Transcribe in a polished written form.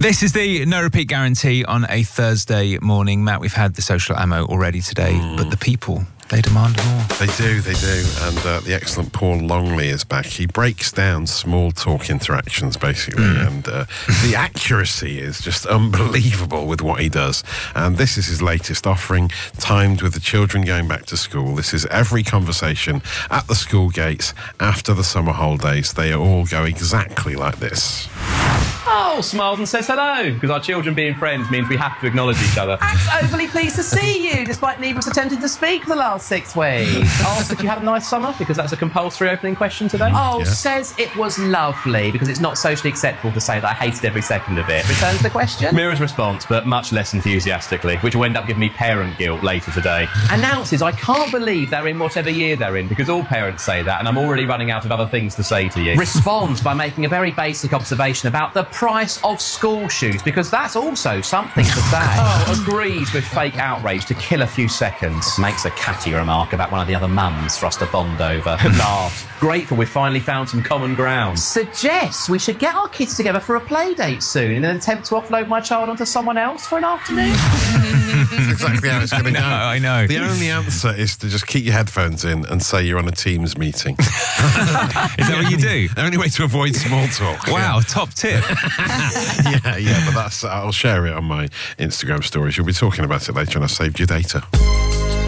This is the no repeat guarantee on a Thursday morning. Matt, we've had the social ammo already today, but the people, they demand more. They do. And the excellent Paul Longley is back. He breaks down small talk interactions, basically, and the accuracy is just unbelievable with what he does. And this is his latest offering, timed with the children going back to school. This is every conversation at the school gates after the summer holidays. They all go exactly like this. Oh, smiles and says hello, because our children being friends means we have to acknowledge each other. Act's overly pleased to see you, despite neither of us attempting to speak for the last 6 weeks. Asked if you had a nice summer, because that's a compulsory opening question today. Oh, says it was lovely, because it's not socially acceptable to say that I hated every second of it. Returns the question. Mirrors response, but much less enthusiastically, which will end up giving me parent guilt later today. Announces I can't believe they're in whatever year they're in, Because all parents say that, and I'm already running out of other things to say to you. responds by making a very basic observation about the price of school shoes, because that's also something to say. Oh, agrees with fake outrage to kill a few seconds. Makes a catty remark about one of the other mums for us to bond over. Laughs. Grateful we've finally found some common ground. Suggests we should get our kids together for a play date soon in an attempt to offload my child onto someone else for an afternoon. That's exactly how it's going to go. I know. The only answer is to just keep your headphones in and say you're on a Teams meeting. Is that what you do? The only way to avoid small talk. Wow, top tip. Yeah, but I'll share it on my Instagram stories. You'll be talking about it later, and I saved your data.